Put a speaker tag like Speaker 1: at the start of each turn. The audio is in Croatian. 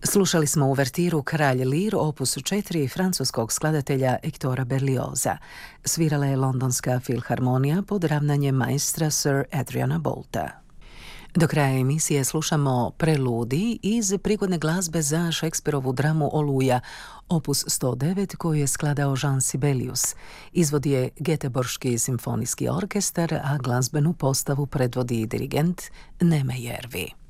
Speaker 1: Slušali smo uvertiru Kralj Lir opus 4 francuskog skladatelja Hectora Berlioza. Svirala je Londonska filharmonija pod ravnanjem majstra Sir Adriana Bolta. Do kraja emisije slušamo preludij iz prigodne glazbe za Šekspirovu dramu Oluja, opus 109 koju je skladao Jean Sibelius. Izvodi je Göteborški simfonijski orkestar, a glazbenu postavu predvodi dirigent Neme Järvi.